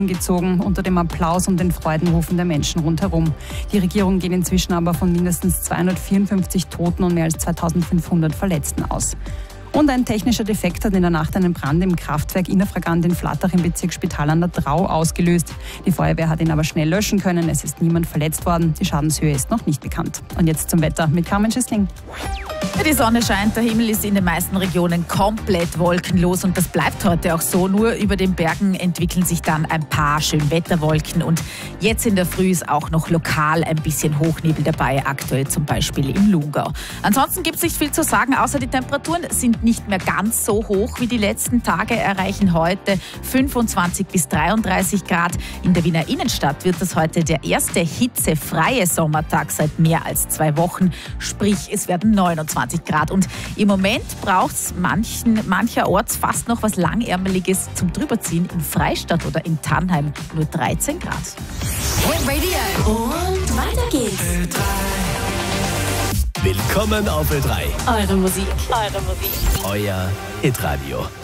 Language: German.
gezogen unter dem Applaus und den Freudenrufen der Menschen rundherum. Die Regierung geht inzwischen aber von mindestens 254 Toten und mehr als 2500 Verletzten aus. Und ein technischer Defekt hat in der Nacht einen Brand im Kraftwerk Innerfragan in Flattach im Bezirk Spital an der Drau ausgelöst. Die Feuerwehr hat ihn aber schnell löschen können. Es ist niemand verletzt worden. Die Schadenshöhe ist noch nicht bekannt. Und jetzt zum Wetter mit Carmen Schissling. Die Sonne scheint, der Himmel ist in den meisten Regionen komplett wolkenlos und das bleibt heute auch so. Nur über den Bergen entwickeln sich dann ein paar Schönwetterwolken und jetzt in der Früh ist auch noch lokal ein bisschen Hochnebel dabei, aktuell zum Beispiel im Lungau. Ansonsten gibt es nicht viel zu sagen, außer die Temperaturen sind nicht mehr ganz so hoch wie die letzten Tage, erreichen heute 25 bis 33 Grad. In der Wiener Innenstadt wird das heute der erste hitzefreie Sommertag seit mehr als 2 Wochen, sprich es werden 29 Grad. Und im Moment braucht es mancherorts fast noch was Langärmeliges zum Drüberziehen. In Freistadt oder in Tannheim nur 13 Grad. Hit Radio. Und weiter geht's. Willkommen auf Ö3. Eure Musik. Euer Hitradio.